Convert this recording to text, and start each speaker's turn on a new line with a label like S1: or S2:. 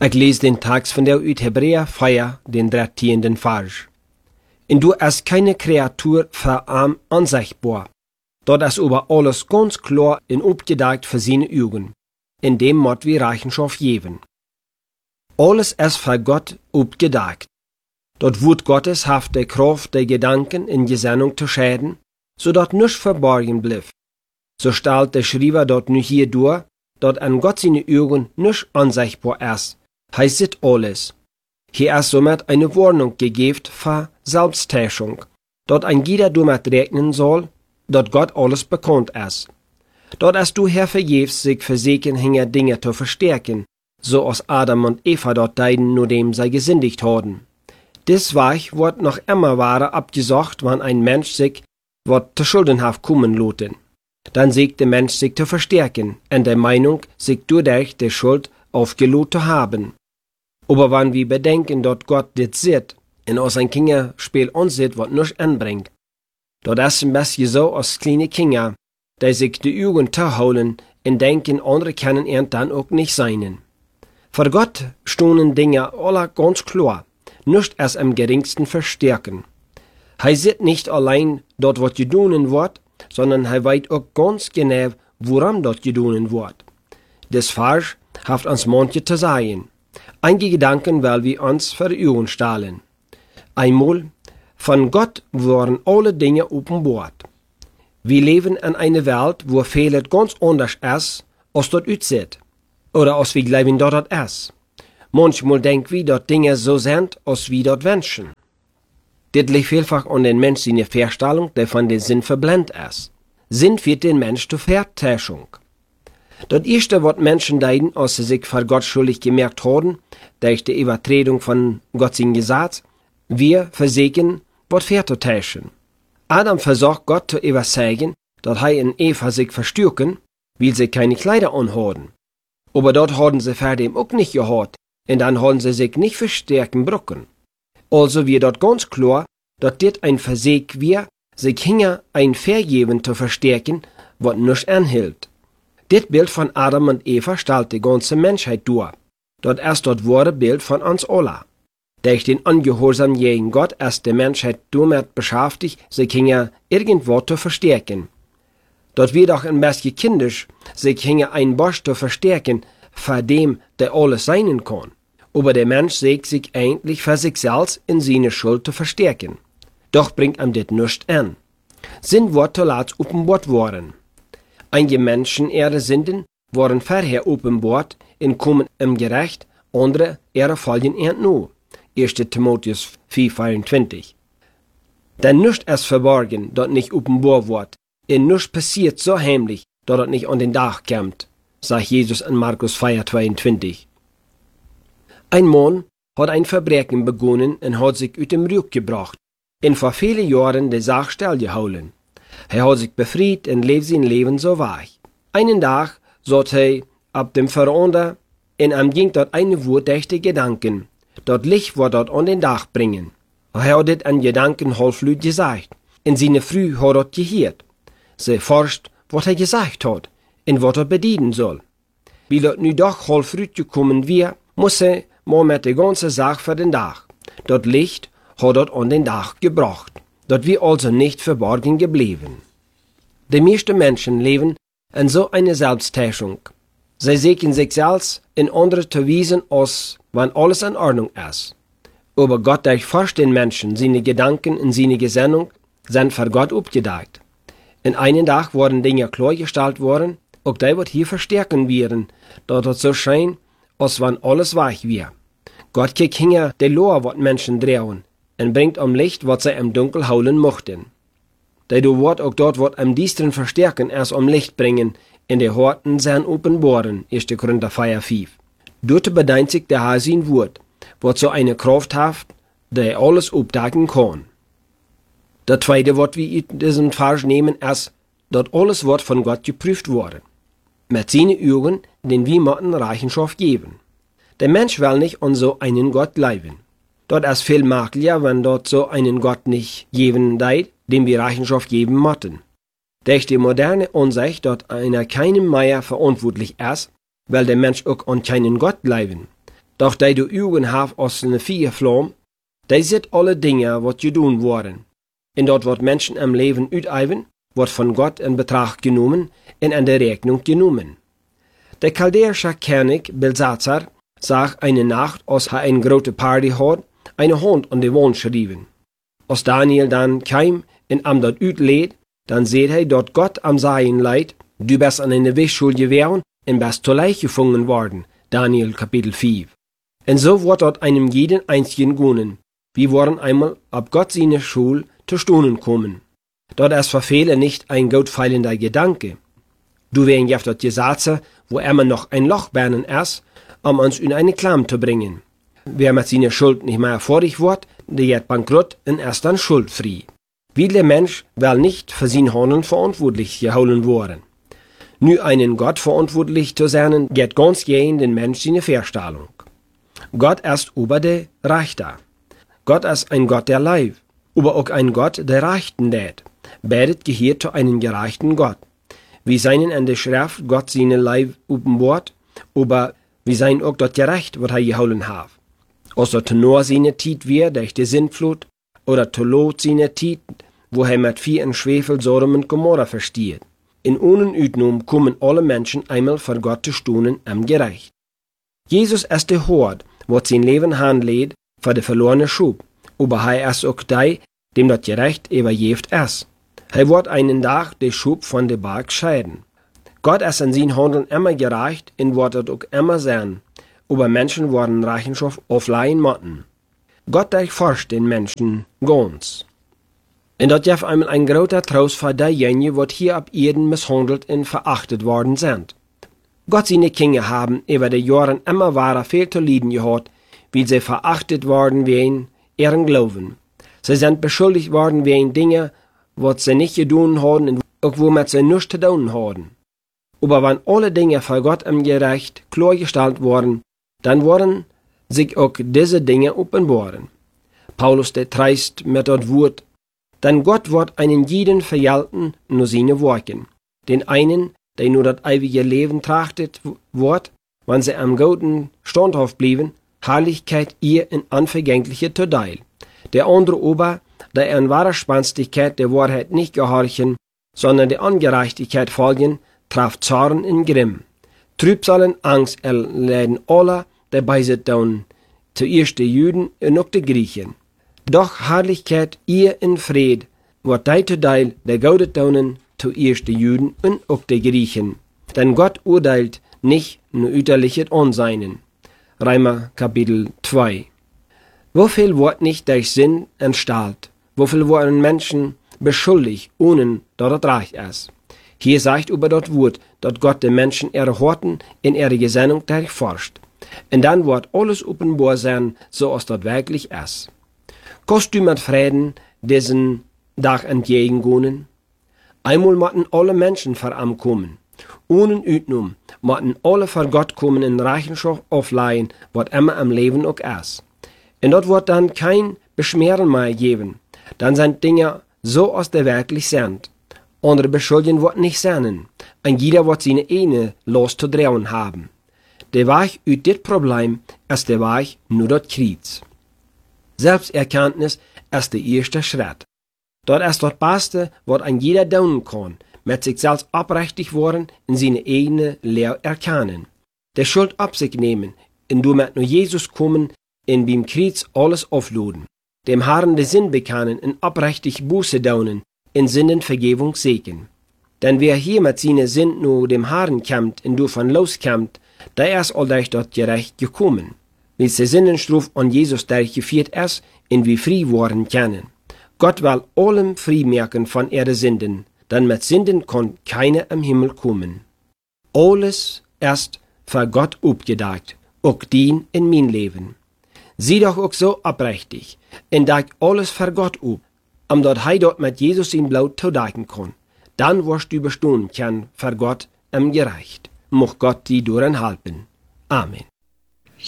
S1: Ich lese den Text von der uit Hebräer 4, den 13. Vers. Und du ist keine Kreatur für arm ansichtbar. Dort ist über alles ganz klar und aufgedeckt für seine Augen. In dem Mod wir Rechenschaft geben. Alles ist für Gott aufgedeckt. Dort wird Gottes haft der Kraft der Gedanken in Gesinnung zu schäden, so dort nichts verborgen bleibt. So stellt der Schreiber dort nu hier durch, dort an Gott seine Augen nicht ansichtbar ist, heißt es alles. Hier ist somit eine Warnung gegeben für Selbsttäuschung, dort ein jeder damit rechnen soll, dort Gott alles bekannt ist. Dort ist du Herr vergebst, sich versägen hinge Dinge zu verstärken, so als Adam und Eva dort deiden, nur dem sie gesündigt haben. Dies Weich wird noch immer wahrer abgesagt, wenn ein Mensch sich wird zu schuldenhaft kommen loten. Dann siegt der Mensch sich zu verstärken, in der Meinung, sich durch die Schuld aufgelohnt zu haben. Aber wenn wir bedenken, dort Gott dit sieht, und aus ein Kinderspiel ansieht, was nichts anbringt, dort ist ein bisschen so als kleine Kinder, die sich die Augen zu holen und denken, andere können ihn dann auch nicht seinen. Für Gott stohnen Dinge alle ganz klar, nicht erst am geringsten verstärken. Er sieht nicht allein dort, was gedonen wird, sondern er weiß auch ganz genau, woran dort gedonen wird. Das Vers hat uns manche zu sagen. Einige Gedanken, weil wir uns vor die Augen stellen. Einmal, von Gott wurden alle Dinge offenbart. Wir leben in einer Welt, wo vieles ganz anders ist, als dort aussieht. Oder als wir glauben, dort ist. Manchmal denken wir, dass Dinge so sind, als wir dort wünschen. Dit liegt vielfach an den Menschen seine Vorstellung, der von den Sinn verblendet ist. Sinn führt den Mensch zur Vertäuschung. Das erste, was Menschen leiden, als sie sich vor Gott schuldig gemerkt haben, durch die Übertretung von Gottes Gesetz, wir versägen, was vertäuschen. Adam versucht Gott zu überzeugen, dass er in Eva sich verstärken, weil sie keine Kleider anhaben. Aber dort haben sie vor dem auch nicht gehört, und dann haben sie sich nicht verstärken brücken. Also wird dort ganz klar, dass dit ein Verseg wir, sich hinger ein Vergeben zu verstärken, was nicht anhält. Dit Bild von Adam und Eva stellt die ganze Menschheit durch. Dort ist das wahre Bild von uns alle. Durch den Ungehorsam gegen Gott ist die Menschheit damit beschäftigt, sich hinger irgendwo zu verstärken. Dort wird auch ein bisschen kindisch, sich hinger ein Bosch zu verstärken, für dem, der alles sein kann. Aber der Mensch sägt sich eigentlich für sich selbst in seine Schuld zu verstärken. Doch bringt ihm das nicht an. Sind wird zuletzt offenbart worden. Einige Menschen ihre Sünden waren vorher offenbart und kommen im Gerecht, andere ihre folgen erst nur. 1. Timotheus 4,24. Denn nichts ist verborgen, dort nicht offenbar wird, und nichts passiert so heimlich, dort es nicht an den Tag kommt, sagt Jesus in Markus 4,22. Ein Mann hat ein Verbrechen begonnen und hat sich aus dem Ruck gebracht, und vor vielen Jahren die Sache stillgehalten. Er hat sich befreit und lebt sein Leben so weich. Einen Tag saß er ab dem Veranda, und ihm ging dort eine Wut durch die Gedanken, dort Licht wird dort an den Tag bringen. Er hat dit an Gedanken halblaut gesagt, und seine Frau hat dort gehört. Sie forscht, was er gesagt hat, und was er bedienen soll. Wie dort nu doch halblaut gekommen wir, muss er mal mit der ganzen Sache für den Tag. Dort Licht hat dort an den Tag gebracht. Dort wir also nicht verborgen geblieben. Die meisten Menschen leben in so einer Selbsttäuschung. Sie sehen sich selbst in andere zu wiesen, als wenn alles in Ordnung ist. Aber Gott durchforscht den Menschen, seine Gedanken und seine Gesinnung sind für Gott aufgedeckt. In einem Tag wurden Dinge klargestellt worden, auch die wird hier verstärken werden, dort es so scheint, als wenn alles weich wäre. Gott kriegt hinter der Lohr, was Menschen drehen, und bringt am Licht, was sie im Dunkel holen mochten. Da du Wort auch dort wird am Diestern verstärken, erst am Licht bringen, in der Horten sein offenbaren, 1. Korinther 4,5. Dort bedenkt sich der Herr sein Wort, was so eine Kraft hat, der alles aufdecken kann. Das zweite, was wir in diesem Vers nehmen, ist, dass alles wird von Gott geprüft worden. Mit seinen Augen, den wir müssen Rechenschaft geben. Der Mensch will nicht an so einen Gott leben. Dort ist viel möglicher, wenn dort so einen Gott nicht geben deit, dem wir Rechenschaft geben müssen. Durch die moderne Ansicht, dass einer keinem mehr verantwortlich ist, weil der Mensch auch an keinen Gott leben. Doch die du Augen haft als een viervlam, die ziet alle dingen wat je doen worden. En dat wat mensen im Leben uiteven, wordt van God in betracht genomen en aan de rekening genomen. Der Chaldeersche König Belshazzar zag eine Nacht, als hij een grote party had, eine Hand an de wand schrijven. Als Daniel dan kwam en am dat uitleed, dan zei hij dat God am Sagen leid, du bist an eine Wischschuld gewesen en bist zu leicht gefangen worden. Daniel Kapitel 5. En so wordt dat einem jeden einzigen gunnen. Wir wollen einmal ab Gott seine Schule zu Stunden kommen. Dort ist für viele nicht ein gottfeilender Gedanke. Du werden ja dort Gesetze, wo immer noch ein Loch bernen ist, uns in eine Klamm zu bringen. Wer mit seiner Schuld nicht mehr fertig wird, der geht bankrott und ist dann schuldfrei. Wie der Mensch will nicht für sein Handeln verantwortlich gehalten worden. Nu einen Gott verantwortlich zu sein, geht ganz gegen den Mensch seine Vorstellung. Gott ist über der Richter. Gott ist ein Gott der Leib, aber auch ein Gott der Rechten tät. Beides gehört zu einem gerechten Gott. Wir seien in der Schrift Gott seine Leib offenbart, aber wir seien auch dort gerecht, was er gehalten hat. Als er zu Noah seine Zeit wir durch die Sintflut, oder zu Lot seine Zeit, wo er mit Vieh und Schwefel Sodom und Gomorra versteht. In ohnen Utnum kommen alle Menschen einmal vor Gott zu stunden am gerecht. Jesus ist der Hort, wat sein Leben handlädt, für die verlorene Schub, aber er ist auch der, dem das gerecht überjeft ist. Er wird einen Tag den Schub von der Berg scheiden. Gott ist in sein Handeln immer gerecht und wird das auch immer sein, aber Menschen werden Rechenschaft aufleihen müssen. Gott durchforscht den Menschen ganz. Und das ist einmal ein großer Trost für diejenigen, die hier ab Erden misshandelt und verachtet worden sind. Gott seine Kinder haben über die Jahre immer wahrer viel zu leiden gehabt, weil sie verachtet worden wegen ihren Glauben. Sie sind beschuldigt worden wegen Dinge, was sie nicht getan haben und auch womit sie nichts zu tun haben. Aber wenn alle Dinge für Gott im Gerecht klargestellt wurden, dann wurden sich auch diese Dinge offenbaren. Paulus der treist mit das Wort, denn Gott wird einen jeden vergelten nur seine Worten. Den einen, der nur das ewige Leben trachtet wird, wenn sie am guten standhaft blieben, Herrlichkeit ihr in unvergängliche Teil. Der andere aber, der in wahrer Spanstigkeit der Wahrheit nicht gehorchen, sondern der Ungerechtigkeit folgen, traf Zorn in Grimm. Trübsal und Angst erleiden alle, der bei sich tun, zuerst die Juden und auch die Griechen. Doch Herrlichkeit ihr in Fried, wird die Teil der Gaude tun, zuerst die Juden und auch die Griechen. Denn Gott urteilt nicht nur üterliches Unseinen. Römer Kapitel 2. Wofür wird nicht durch Sinn entstahlt? Wofür wurden Menschen beschuldigt, ohne dass das recht ist? Hier sagt über das Wort, dass Gott den Menschen ihre Horten in ihre Gesinnung durchforscht. Und dann wird alles offenbar sein, so als das wirklich ist. Kannst du mit Frieden diesen Tag entgegengehen? Einmal müssen alle Menschen vor ihm kommen. Ohne Utnum müssen alle vor Gott kommen in Rechenschaft aufleihen, was immer im Leben auch ist. Und dort wird dann kein Beschmeren mehr geben. Dann sind Dinge so, als die wirklich sind. Andere Beschuldigen wird nicht sein. Und jeder wird seine eine loszudrehen haben. Der Weg aus dit Problem ist der Weg nur das Kreuz. Selbsterkenntnis ist der erste Schritt. Dort ist das Beste, was ein jeder tun kann, mit sich selbst aufrichtig worden in seine eigene Lehre erkennen. Der Schuld auf sich nehmen, und du mit nur Jesus kommen, in beim Kreuz alles aufladen. Dem Herrn den Sinn bekennen und aufrichtig Buße tun, in Sinnen Vergebung segen. Denn wer hier mit seinen Sinn nur dem Herrn kämmt und du von loskämmt, der ist all durch dort gerecht gekommen. Wie der Sinnenstruf an Jesus durchgeführt ist, und wie frei worden können. Gott will allem frei merken von ihre Sünden, denn mit Sünden kann keiner im Himmel kommen. Alles ist für Gott abgedacht, auch dien in mein Leben. Sieh doch auch so aufrichtig, und deck alles für Gott ab, omdat hij dort mit Jesus in Blut zudecken kann. Dann wirst du bestehen können für Gott im Gerecht. Mocht Gott die daran helfen. Amen.